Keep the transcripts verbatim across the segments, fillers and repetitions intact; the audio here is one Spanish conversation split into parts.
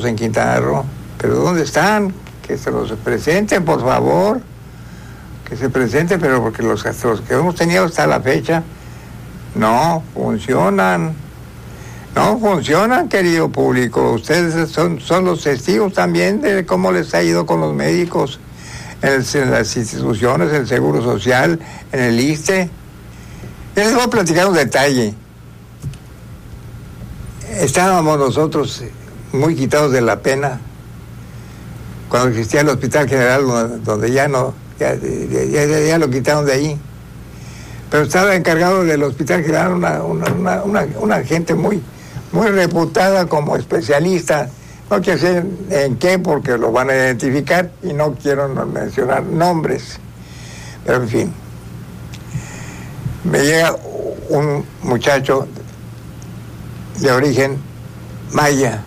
médicos en Quintana Roo, pero ¿dónde están? Que se los presenten, por favor, que se presenten, pero porque los, los que hemos tenido hasta la fecha no funcionan, no funcionan, querido público. Ustedes son, son los testigos también de cómo les ha ido con los médicos en, el, en las instituciones, en el Seguro Social, en el ISSSTE. Les voy a platicar un detalle. Estábamos nosotros muy quitados de la pena cuando existía el Hospital General, donde ya no, ya, ya, ya, ya lo quitaron de ahí. Pero estaba encargado del Hospital General una, una, una, una, una gente muy, muy reputada como especialista. No quiero decir en qué, porque lo van a identificar y no quiero mencionar nombres. Pero en fin, me llega un muchacho de origen maya,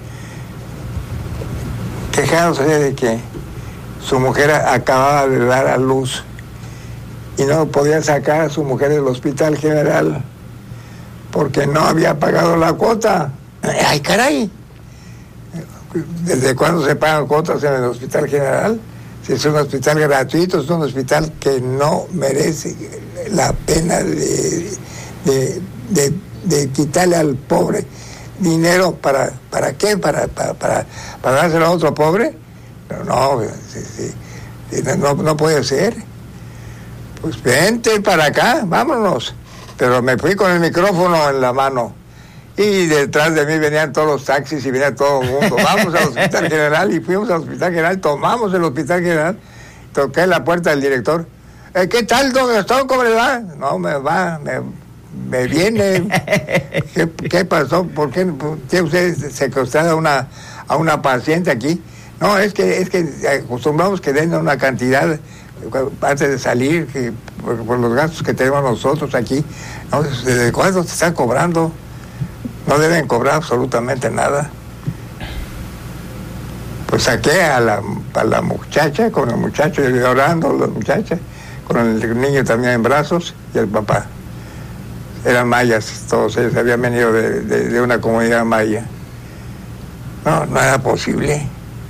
quejándose de que su mujer acababa de dar a luz y no podía sacar a su mujer del Hospital General porque no había pagado la cuota. ¡Ay, caray! ¿Desde cuándo se pagan cuotas en el Hospital General? Si es un hospital gratuito, es un hospital que no merece la pena de, de, de, de quitarle al pobre dinero. ¿Para, para qué? ¿Para, para, para, para dárselo a otro pobre? Pero no, sí, sí, no, no puede ser. Pues vente para acá, vámonos. Pero me fui con el micrófono en la mano y detrás de mí venían todos los taxis y venía todo el mundo. Vamos al Hospital General, y fuimos al Hospital General, tomamos el Hospital General, toqué la puerta del director. Eh, ¿Qué tal, don Gastón? ¿Cómo le va? No, me va, me, me viene. ¿Qué, ¿Qué pasó? ¿Por qué tiene usted secuestrada a una, a una paciente aquí? No, es que, es que acostumbramos que den una cantidad antes de salir, que, por, por los gastos que tenemos nosotros aquí. No, ¿desde cuándo te están cobrando? No deben cobrar absolutamente nada. Pues saqué a la, a la muchacha, con el muchacho llorando, la muchacha, con el niño también en brazos, y el papá. Eran mayas, todos ellos habían venido de, de, de una comunidad maya. No, no era posible.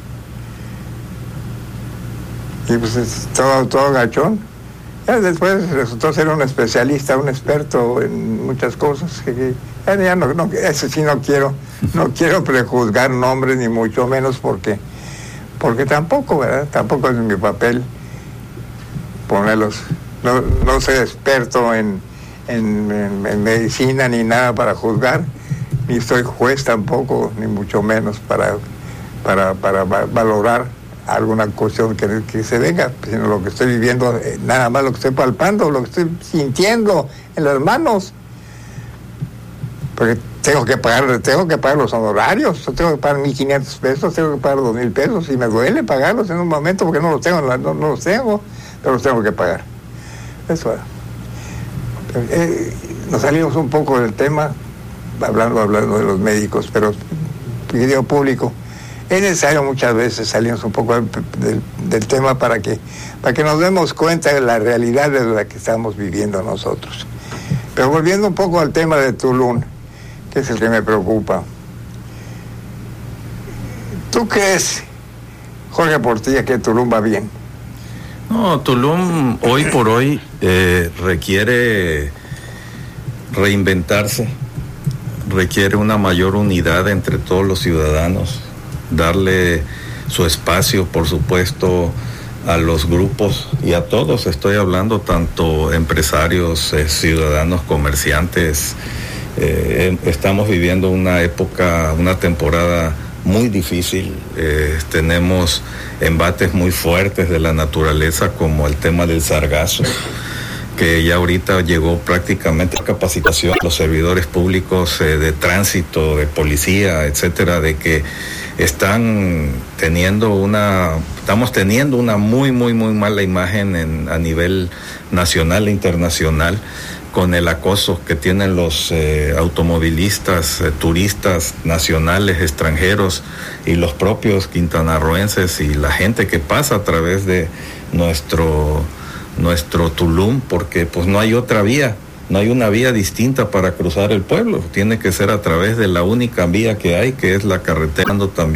Y pues todo, todo gachón. Ya después resultó ser un especialista, un experto en muchas cosas. Que, que ya, ya no, no, eso sí no quiero, no quiero prejuzgar nombres ni mucho menos porque, porque tampoco, ¿verdad? Tampoco es mi papel ponerlos. No, no soy experto en, en, en, en medicina ni nada para juzgar, ni soy juez tampoco, ni mucho menos para, para, para valorar alguna cuestión que, que se venga, sino lo que estoy viviendo, eh, nada más lo que estoy palpando, lo que estoy sintiendo en las manos. Porque tengo que pagar, tengo que pagar los honorarios, tengo que pagar mil quinientos pesos, tengo que pagar dos mil pesos, y me duele pagarlos en un momento porque no los tengo, no, no los tengo, pero los tengo que pagar. Eso era. Eh, nos salimos un poco del tema, hablando, hablando de los médicos, pero querido público, es necesario muchas veces salirnos un poco del, del, del tema para que, para que nos demos cuenta de la realidad de la que estamos viviendo nosotros. Pero volviendo un poco al tema de Tulum, que es el que me preocupa. ¿Tú crees, Jorge Portilla, que Tulum va bien? No, Tulum hoy por hoy eh, requiere reinventarse, requiere una mayor unidad entre todos los ciudadanos, darle su espacio, por supuesto, a los grupos y a todos. Estoy hablando tanto empresarios, eh, ciudadanos, comerciantes. Eh, estamos viviendo una época, una temporada muy difícil. Eh, tenemos embates muy fuertes de la naturaleza, como el tema del sargazo, que ya ahorita llegó prácticamente a capacitación a los servidores públicos eh, de tránsito, de policía, etcétera, de que están teniendo una, estamos teniendo una muy, muy, muy mala imagen en, a nivel nacional e internacional, con el acoso que tienen los eh, automovilistas, eh, turistas nacionales, extranjeros, y los propios quintanarroenses y la gente que pasa a través de nuestro nuestro Tulum, porque pues no hay otra vía, no hay una vía distinta para cruzar el pueblo, tiene que ser a través de la única vía que hay, que es la carretera también.